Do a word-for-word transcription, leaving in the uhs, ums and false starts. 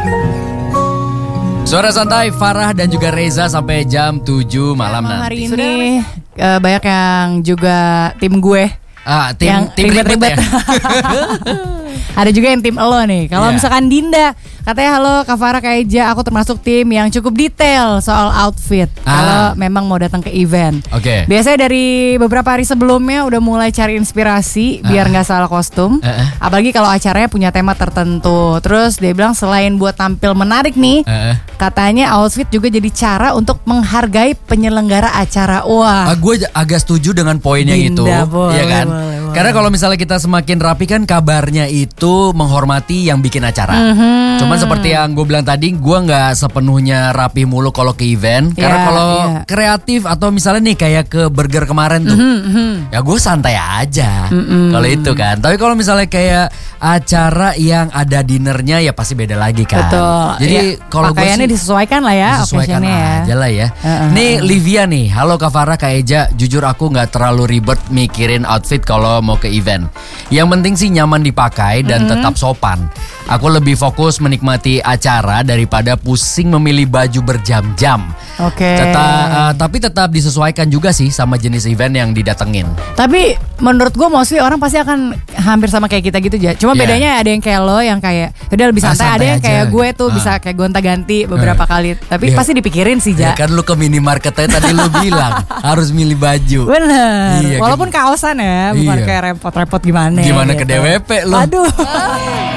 Suara santai Farah dan juga Reza sampai jam tujuh malam Malam nanti. hari ini uh, banyak yang juga tim gue Ah, tim yang tim ribet, ribet-ribet. ya. Ada juga yang tim elo nih. Kalau Iya. misalkan Dinda katanya, halo Kak Farah, Kak Eja, aku termasuk tim yang cukup detail soal outfit Ah. kalau memang mau datang ke event. Oke. Biasanya dari beberapa hari sebelumnya udah mulai cari inspirasi biar nggak salah kostum. Ah, ah. Apalagi kalau acaranya punya tema tertentu. Terus dia bilang selain buat tampil menarik nih, Eh, eh. katanya outfit juga jadi cara untuk menghargai penyelenggara acara. Wah. Ah, gue agak setuju dengan poinnya itu, Dinda, boleh, ya kan? boleh, boleh. Karena kalau misalnya kita semakin rapi kan kabarnya itu menghormati yang bikin acara. Mhm. Cuman seperti yang gue bilang tadi, gue nggak sepenuhnya rapi mulu kalau ke event. Karena Iya, kalau iya. kreatif atau misalnya nih kayak ke burger kemarin tuh, ya gue santai aja kalau itu kan. Tapi kalau misalnya kayak acara yang ada dinernya ya pasti beda lagi kan. Betul. Jadi Ya, kalau gue pakaiannya sih disesuaikan lah ya, disesuaikan occasionnya ya. aja lah ya. Heeh, Nih Livia nih, halo Kak Farah, Kak Eja. Jujur aku nggak terlalu ribet mikirin outfit kalau mau ke event. Yang penting sih nyaman dipakai dan tetap sopan. Aku lebih fokus menikmati acara daripada pusing memilih baju berjam-jam. Oke. Teta- eh, tapi tetap disesuaikan juga sih sama jenis event yang didatengin. Tapi menurut gue mostly orang pasti akan hampir sama kayak kita gitu aja. Cuma Iya. bedanya ada yang kayak lo yang kayak udah lebih Ah, santai, ada santai yang aja. kayak gue tuh Ah. bisa kayak gonta-ganti beberapa Eh. kali. Tapi Iya. pasti dipikirin sih, Ya Ja. kan lu ke minimarket aja tadi lu bilang harus milih baju. Bener. Iya, Walaupun kan- kaosan ya, bukan Iya. kayak repot-repot gimana. Gimana ke gitu. D W P lu? Aduh.